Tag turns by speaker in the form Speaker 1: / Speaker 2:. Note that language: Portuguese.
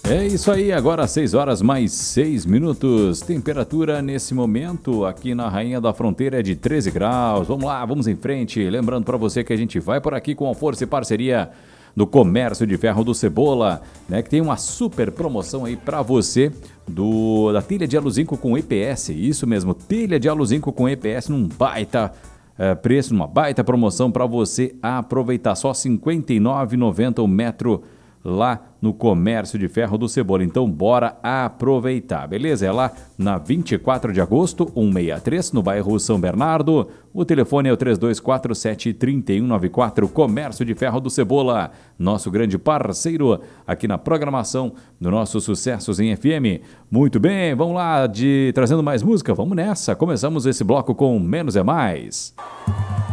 Speaker 1: É isso aí, agora 6 horas mais 6 minutos. Temperatura nesse momento aqui na Rainha da Fronteira é de 13 graus. Vamos lá, vamos em frente. Lembrando para você que a gente vai por aqui com a força e parceria do Comércio de Ferro do Cebola, né? Que tem uma super promoção aí para você da telha de aluzinco com EPS. Isso mesmo, telha de aluzinco com EPS num baita preço, numa baita promoção para você aproveitar. Só R$ 59,90 o metro lá no Comércio de Ferro do Cebola. Então, bora aproveitar, beleza? É lá na 24 de agosto, 163, no bairro São Bernardo. O telefone é o 3247-3194, Comércio de Ferro do Cebola. Nosso grande parceiro aqui na programação do nosso Sucessos em FM. Muito bem, vamos lá, trazendo mais música. Vamos nessa. Começamos esse bloco com Menos é Mais.